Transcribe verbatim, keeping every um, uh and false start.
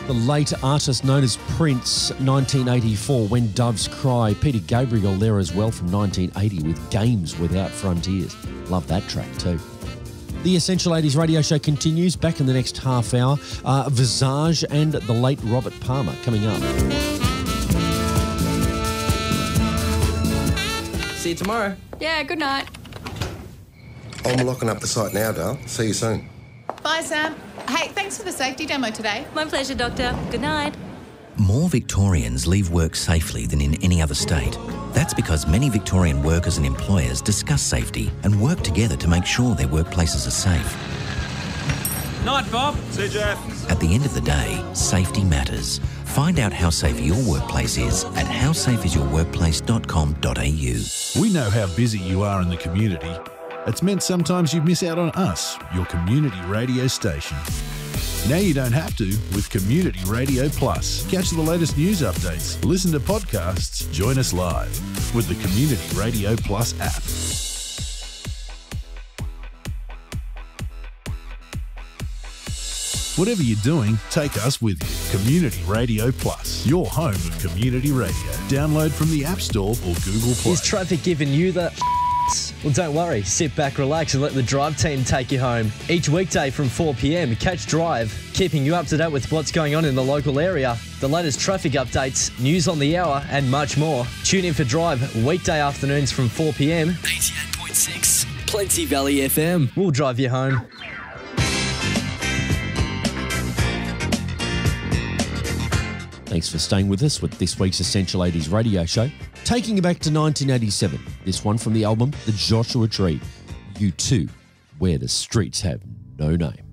The late artist known as Prince, nineteen eighty-four, When Doves Cry. Peter Gabriel there as well from nineteen eighty with Games Without Frontiers. Love that track too. The Essential eighties radio show continues. Back in the next half hour, uh, Visage and the late Robert Palmer coming up. See you tomorrow. Yeah, good night. I'm locking up the site now, Dale. See you soon. Bye, Sam. Hey, thanks for the safety demo today. My pleasure, Doctor. Good night. More Victorians leave work safely than in any other state. That's because many Victorian workers and employers discuss safety and work together to make sure their workplaces are safe. Night, Bob. See you, Jeff. At the end of the day, safety matters. Find out how safe your workplace is at how safe is your workplace dot com dot a u. We know how busy you are in the community. It's meant sometimes you miss out on us, your community radio station. Now you don't have to with Community Radio Plus. Catch the latest news updates, listen to podcasts, join us live with the Community Radio Plus app. Whatever you're doing, take us with you. Community Radio Plus, your home of community radio. Download from the App Store or Google Play. Is traffic giving you the... Well, don't worry. Sit back, relax, and let the Drive team take you home. Each weekday from four p m, catch Drive, keeping you up to date with what's going on in the local area, the latest traffic updates, news on the hour, and much more. Tune in for Drive weekday afternoons from four p m. eighty-eight point six, Plenty Valley F M. We'll drive you home. Thanks for staying with us with this week's Essential eighties radio show. Taking you back to nineteen eighty-seven. This one from the album The Joshua Tree. U two, Where the Streets Have No Name.